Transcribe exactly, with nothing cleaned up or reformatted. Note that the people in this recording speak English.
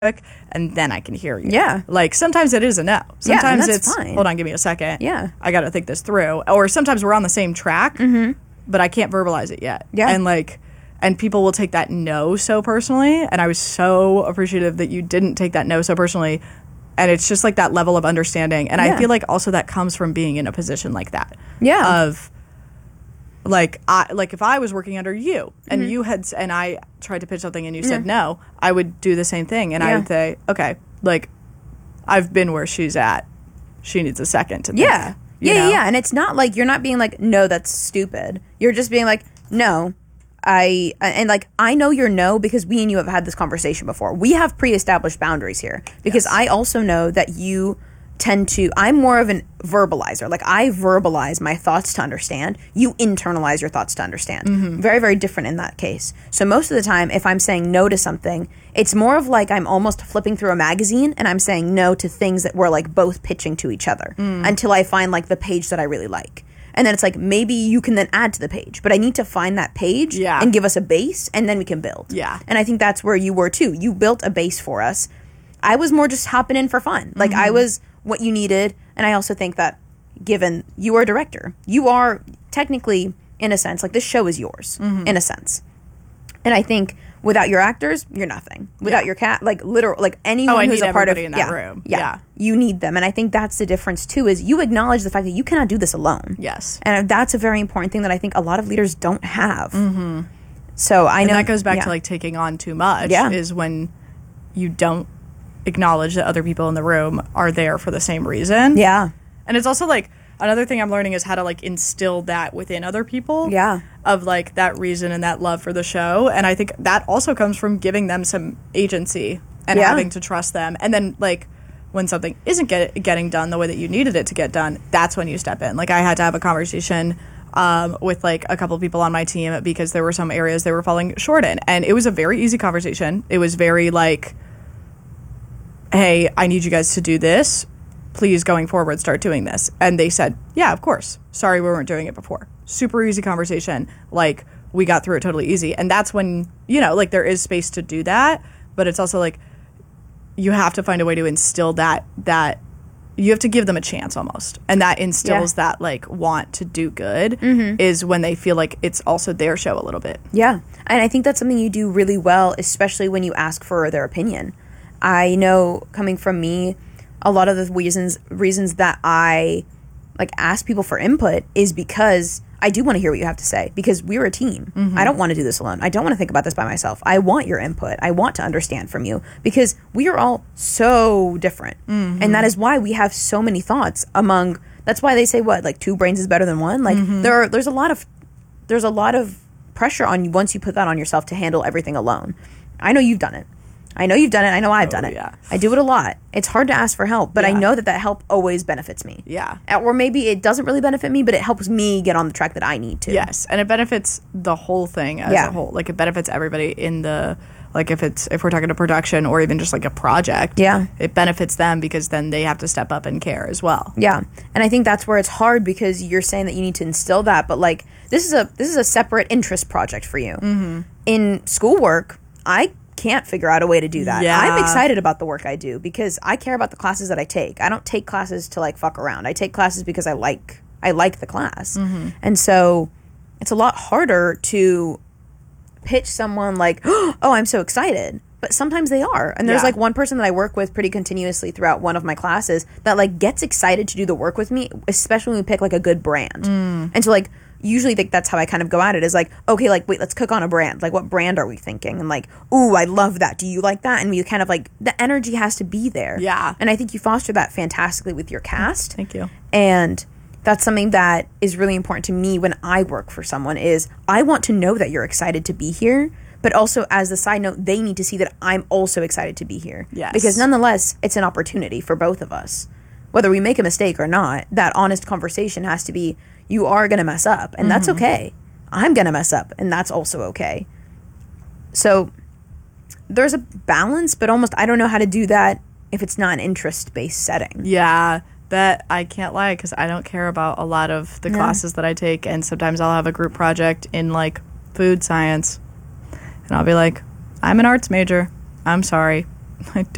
and then I can hear you. Yeah. Like, sometimes it is a no. Sometimes yeah, that's it's, fine. hold on, give me a second. Yeah. I got to think this through. Or sometimes we're on the same track, mm-hmm. but I can't verbalize it yet. Yeah. And, like, and people will take that no so personally, and I was so appreciative that you didn't take that no so personally. And it's just, like, that level of understanding. And yeah. I feel like also that comes from being in a position like that. Yeah. Of... Like I like if I was working under you and mm-hmm. you had and I tried to pitch something and you yeah. said no, I would do the same thing and yeah. I would say, okay, like I've been where she's at. She needs a second to think. Yeah. Yeah, know? yeah. And it's not like you're not being like, no, that's stupid. You're just being like, no, I and like I know your no because we and you have had this conversation before. We have pre-established boundaries here because yes. I also know that you tend to, I'm more of an verbalizer. Like I verbalize my thoughts to understand. You internalize your thoughts to understand. Mm-hmm. Very, very different in that case. So most of the time, if I'm saying no to something, it's more of like I'm almost flipping through a magazine and I'm saying no to things that we're like both pitching to each other mm. until I find like the page that I really like. And then it's like, maybe you can then add to the page, but I need to find that page yeah. and give us a base and then we can build. Yeah. And I think that's where you were too. You built a base for us. I was more just hopping in for fun. Like mm-hmm. I was what you needed. And I also think that given you are a director, you are technically, in a sense, like this show is yours, mm-hmm. in a sense. And I think without your actors, you're nothing. Without yeah. your cat, like literal, like anyone oh, I who's need a part of in that yeah, room. Yeah, yeah, you need them. And I think that's the difference too, is you acknowledge the fact that you cannot do this alone. Yes. And that's a very important thing that I think a lot of leaders don't have. Mm-hmm. So I know and that goes back yeah. to like taking on too much yeah. is when you don't acknowledge that other people in the room are there for the same reason. Yeah. And it's also like another thing I'm learning is how to like instill that within other people. Yeah. Of like that reason and that love for the show. And I think that also comes from giving them some agency and yeah. having to trust them. And then like when something isn't get, getting done the way that you needed it to get done, that's when you step in. Like I had to have a conversation um, with like a couple of people on my team because there were some areas they were falling short in. And it was a very easy conversation. It was very like, hey, I need you guys to do this. Please, going forward, start doing this. And they said, yeah, of course. Sorry we weren't doing it before. Super easy conversation. Like, we got through it totally easy. And that's when, you know, like, there is space to do that. But it's also, like, you have to find a way to instill that, that you have to give them a chance almost. And that instills yeah. that, like, want to do good mm-hmm. is when they feel like it's also their show a little bit. Yeah. And I think that's something you do really well, especially when you ask for their opinion. I know, coming from me, a lot of the reasons reasons that I like ask people for input is because I do want to hear what you have to say, because we're a team. Mm-hmm. I don't want to do this alone. I don't want to think about this by myself. I want your input. I want to understand from you, because we are all so different. Mm-hmm. And that is why we have so many thoughts among, that's why they say what, like two brains is better than one. Like mm-hmm. there are, there's a lot of, there's a lot of pressure on you once you put that on yourself to handle everything alone. I know you've done it. I know you've done it. I know I've oh, done it. Yeah. I do it a lot. It's hard to ask for help, but yeah. I know that that help always benefits me. Yeah. Or maybe it doesn't really benefit me, but it helps me get on the track that I need to. Yes. And it benefits the whole thing as yeah. a whole. Like, it benefits everybody in the, like, if it's, if we're talking to production or even just like a project. Yeah. It benefits them because then they have to step up and care as well. Yeah. And I think that's where it's hard, because you're saying that you need to instill that, but like, this is a, this is a separate interest project for you. Mm-hmm. In schoolwork, I can't figure out a way to do that. Yeah. I'm excited about the work I do because I care about the classes that I take. I don't take classes to like fuck around. I take classes because I like I like the class. Mm-hmm. And so it's a lot harder to pitch someone like, oh, I'm so excited. But sometimes they are. And there's yeah. like one person that I work with pretty continuously throughout one of my classes that like gets excited to do the work with me, especially when we pick like a good brand. Mm. And so like usually think that's how I kind of go at it, is like, okay, like, wait, let's cook on a brand. Like, what brand are we thinking? And like, ooh, I love that. Do you like that? And we kind of like, the energy has to be there. Yeah. And I think you foster that fantastically with your cast. Thank you. And that's something that is really important to me when I work for someone, is I want to know that you're excited to be here. But also, as a side note, they need to see that I'm also excited to be here. Yes. Because nonetheless, it's an opportunity for both of us. Whether we make a mistake or not, that honest conversation has to be, you are going to mess up, and mm-hmm. that's okay. I'm going to mess up, and that's also okay. So there's a balance, but almost I don't know how to do that if it's not an interest-based setting. Yeah, that I can't lie, because I don't care about a lot of the No. classes that I take, and sometimes I'll have a group project in, like, food science, and I'll be like, I'm an arts major. I'm sorry. I don't